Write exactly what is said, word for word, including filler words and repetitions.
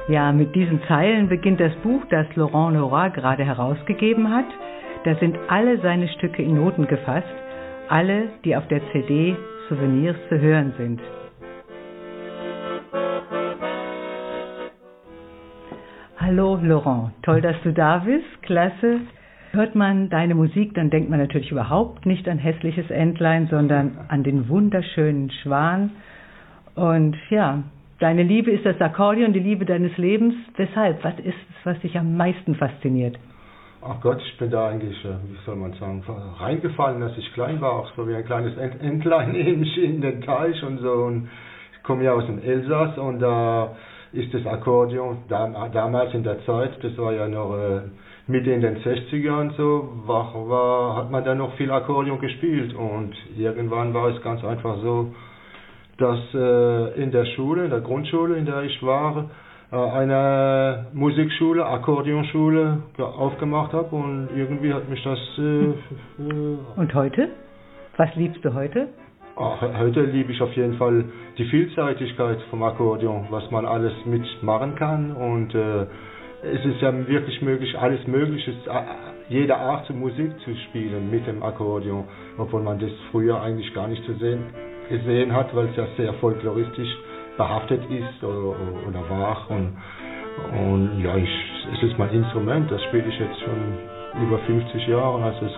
Ja, mit diesen Zeilen beginnt das Buch, das Laurent Leroy gerade herausgegeben hat. Da sind alle seine Stücke in Noten gefasst, alle, die auf der C D Souvenirs zu hören sind. Hallo Laurent, toll, dass du da bist, klasse. Hört man deine Musik, dann denkt man natürlich überhaupt nicht an hässliches Entlein, sondern an den wunderschönen Schwan. Und ja, deine Liebe ist das Akkordeon, die Liebe deines Lebens. Weshalb? Was ist es, was dich am meisten fasziniert? Ach Gott, ich bin da eigentlich, wie soll man sagen, reingefallen, als ich klein war, auch so wie ein kleines Entlein in den Teich und so. Und ich komme ja aus dem Elsass und da ist das Akkordeon damals in der Zeit, das war ja noch Mitte in den sechzigern so, war, war, hat man dann noch viel Akkordeon gespielt und irgendwann war es ganz einfach so, dass äh, in der Schule, in der Grundschule, in der ich war, äh, eine Musikschule, Akkordeonschule aufgemacht habe und irgendwie hat mich das... Äh, äh und heute? Was liebst du heute? Ach, heute liebe ich auf jeden Fall die Vielseitigkeit vom Akkordeon, was man alles mitmachen kann und äh, es ist ja wirklich möglich, alles Mögliche, jede Art von Musik zu spielen mit dem Akkordeon, obwohl man das früher eigentlich gar nicht zu sehen, gesehen hat, weil es ja sehr folkloristisch behaftet ist oder, oder war. Und, und ja, ich, es ist mein Instrument, das spiele ich jetzt schon über fünfzig Jahre, also es